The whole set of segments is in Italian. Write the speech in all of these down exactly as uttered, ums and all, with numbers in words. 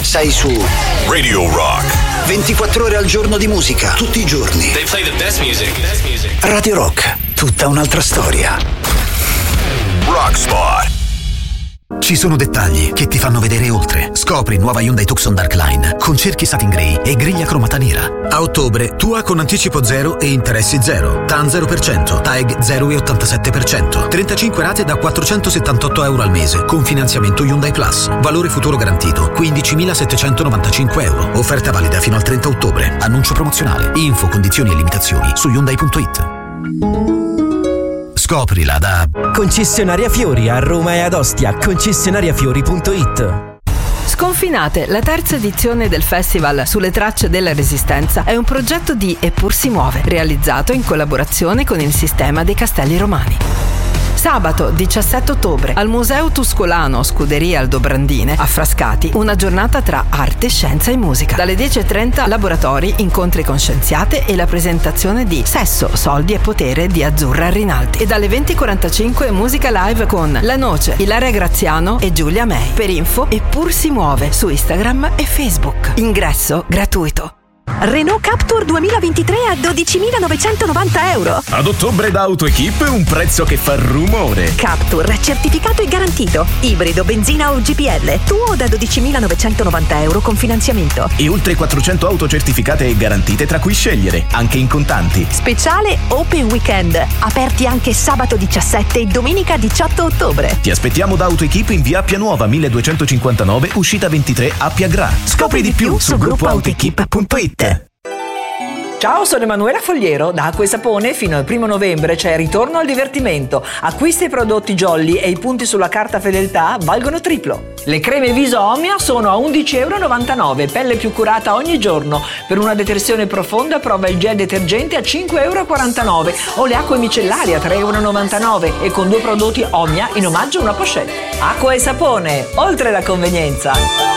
sei su Radio Rock. ventiquattro ore al giorno di musica, tutti i giorni. They play the best music. Best music. Radio Rock, tutta un'altra storia. Rock Spot. Ci sono dettagli che ti fanno vedere oltre. Scopri nuova Hyundai Tucson Dark Line con cerchi satin grey e griglia cromata nera. A ottobre tua con anticipo zero e interessi zero. T A N zero per cento, T A E G zero virgola ottantasette per cento. trentacinque rate da quattrocentosettantotto euro al mese con finanziamento Hyundai Plus. Valore futuro garantito quindicimilasettecentonovantacinque euro. Offerta valida fino al trenta ottobre. Annuncio promozionale. Info, condizioni e limitazioni su Hyundai punto it. Scoprila da Concessionaria Fiori a Roma e ad Ostia. Concessionariafiori punto it. Sconfinate, la terza edizione del festival Sulle tracce della resistenza, è un progetto di Eppur si muove, realizzato in collaborazione con il Sistema dei Castelli Romani. Sabato diciassette ottobre al Museo Tuscolano Scuderia Aldobrandine a Frascati, una giornata tra arte, scienza e musica. Dalle dieci e trenta laboratori, incontri con scienziate e la presentazione di Sesso, soldi e potere di Azzurra Rinaldi. E dalle venti e quarantacinque musica live con La Noce, Ilaria Graziano e Giulia May. Per info Eppur si muove su Instagram e Facebook. Ingresso gratuito. Renault Captur duemilaventitré a dodicimilanovecentonovanta euro. Ad ottobre da AutoEquip un prezzo che fa rumore. Captur, certificato e garantito. Ibrido, benzina o G P L. Tuo da dodicimilanovecentonovanta euro con finanziamento. E oltre quattrocento auto certificate e garantite, tra cui scegliere, anche in contanti. Speciale Open Weekend. Aperti anche sabato diciassette e domenica diciotto ottobre. Ti aspettiamo da AutoEquip in via Appia Nuova milleduecentocinquantanove, uscita ventitré, Appia Gra. Scopri di più su gruppo autoequip punto it. Ciao, sono Emanuela Fogliero. Da Acqua e Sapone fino al primo novembre c'è Ritorno al divertimento. Acquisti i prodotti Jolly e i punti sulla carta fedeltà valgono triplo. Le creme viso Omnia sono a undici virgola novantanove euro, pelle più curata ogni giorno. Per una detersione profonda prova il gel detergente a cinque virgola quarantanove euro o le acque micellari a tre virgola novantanove euro e con due prodotti Omnia in omaggio una pochette. Acqua e Sapone, oltre la convenienza.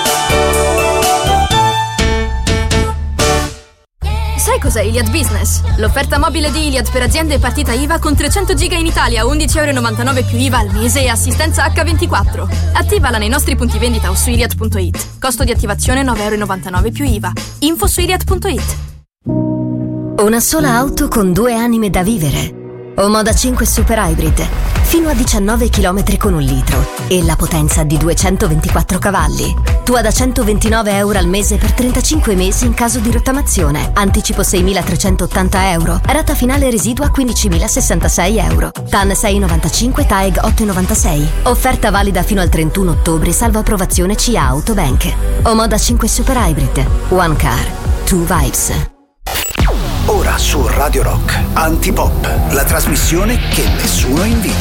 Sai cos'è Iliad Business? L'offerta mobile di Iliad per aziende e partita I V A con trecento giga in Italia, undici virgola novantanove euro più I V A al mese e assistenza acca ventiquattro. Attivala nei nostri punti vendita o su iliad punto it. Costo di attivazione nove virgola novantanove euro più I V A. Info su iliad punto it. Una sola auto con due anime da vivere. Omoda cinque Super Hybrid, fino a diciannove chilometri con un litro e la potenza di duecentoventiquattro cavalli. Tua da centoventinove euro al mese per trentacinque mesi in caso di rottamazione. Anticipo seimilatrecentottanta euro. Rata finale residua quindicimilasessantasei euro. T A N sei virgola novantacinque, T A E G otto virgola novantasei. Offerta valida fino al trentuno ottobre, salvo approvazione C A Autobank. Omoda cinque Super Hybrid. One car, two vibes. Ora su Radio Rock, Antipop, la trasmissione che nessuno invidia.